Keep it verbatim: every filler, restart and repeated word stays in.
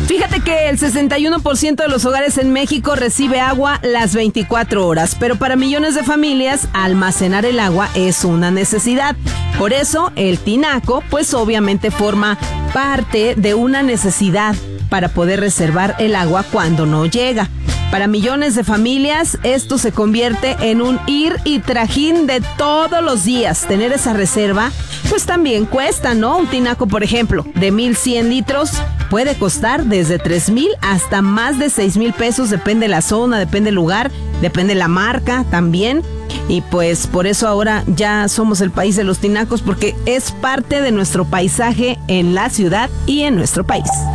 Fíjate que el sesenta y uno por ciento de los hogares en México recibe agua las veinticuatro horas, pero para millones de familias almacenar el agua es una necesidad. Por eso el tinaco pues obviamente forma parte de una necesidad para poder reservar el agua cuando no llega. Para millones de familias esto se convierte en un ir y trajín de todos los días. Tener esa reserva pues también cuesta, ¿no? Un tinaco, por ejemplo, de mil cien litros puede costar desde tres mil hasta más de seis mil pesos, depende de la zona, depende del lugar, depende de la marca también. Y pues por eso ahora ya somos el país de los tinacos, porque es parte de nuestro paisaje en la ciudad y en nuestro país.